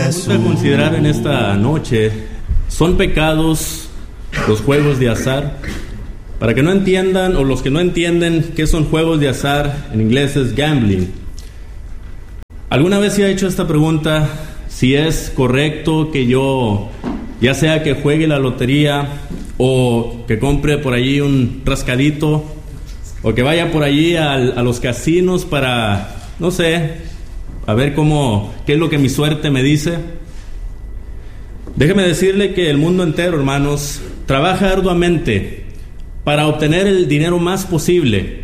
Jesús. Vamos a considerar en esta noche, ¿son pecados los juegos de azar? Para que no entiendan, o los que no entienden qué son juegos de azar, en inglés es gambling. ¿Alguna vez se ha hecho esta pregunta? Si es correcto que yo, ya sea que juegue la lotería, o que compre por allí un rascadito, o que vaya por allí a los casinos para, no sé, a ver qué es lo que mi suerte me dice. Déjeme decirle que el mundo entero, hermanos, trabaja arduamente para obtener el dinero más posible,